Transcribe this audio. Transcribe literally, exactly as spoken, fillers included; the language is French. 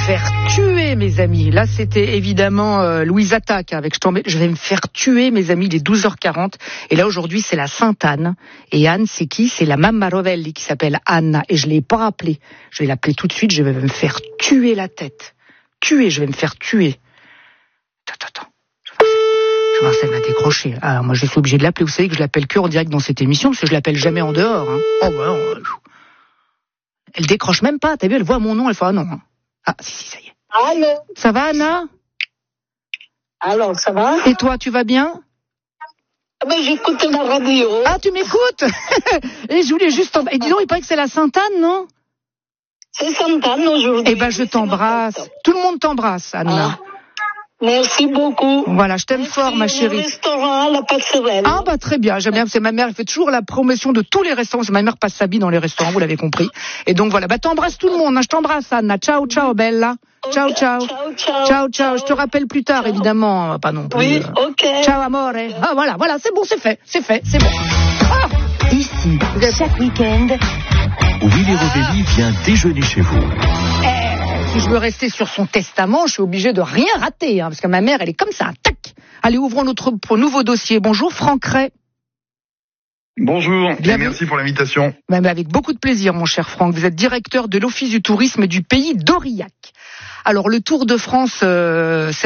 faire tuer, mes amis. Là, c'était évidemment euh, Louise Attaque avec je, tombais, je vais me faire tuer, mes amis, il est douze heures quarante. Et là, aujourd'hui, c'est la Sainte-Anne. Et Anne, c'est qui? C'est la Mamma Rovelli qui s'appelle Anna. Et je ne l'ai pas appelée. Je vais l'appeler tout de suite. Je vais me faire tuer la tête. Tuer, je vais me faire tuer. Attends, attends. Je vais voir si elle m'a décroché. Alors, moi, je suis obligé de l'appeler. Vous savez que je l'appelle que en direct dans cette émission, parce que je l'appelle jamais en dehors. Hein. Oh, bah, non. Elle décroche même pas. T'as vu, elle voit mon nom, elle fait ah non. Ah, si, si, ça y est. Allô? Ça va, Anna? Alors, ça va? Et toi, tu vas bien? Ben, j'écoute la radio. Ah, tu m'écoutes? Et je voulais juste... Et dis donc, il paraît que c'est la Sainte-Anne, non? C'est Sainte-Anne aujourd'hui. Eh ben, je t'embrasse. Tout le monde t'embrasse, Anna. Ah, merci beaucoup. Voilà, je t'aime fort, ma chérie. Le restaurant, la passerelle. Ah, bah, très bien. J'aime bien. C'est ma mère, elle fait toujours la promotion de tous les restaurants. C'est ma mère passe sa vie dans les restaurants, vous l'avez compris. Et donc, voilà. Bah, t'embrasses tout le monde, hein. Je t'embrasse, Anna. Ciao, ciao, bella. Ciao, ciao. Ciao, ciao. Ciao, ciao. Je te rappelle plus tard, évidemment. Pas non plus. Oui, euh. ok. Ciao, amore. Ah, voilà, voilà. C'est bon, c'est fait. C'est fait, c'est bon. Ah. Ici, chaque week-end, Willy Rovelli vient déjeuner chez vous. Eh, si je veux rester sur son testament, je suis obligée de rien rater, hein, parce que ma mère, elle est comme ça, tac. Allez, ouvrons notre nouveau dossier. Bonjour, Franck Ray. Bonjour, et Bienvenue. merci pour l'invitation. Ben, ben, avec beaucoup de plaisir, mon cher Franck. Vous êtes directeur de l'Office du tourisme du pays d'Aurillac. Alors, le Tour de France, euh,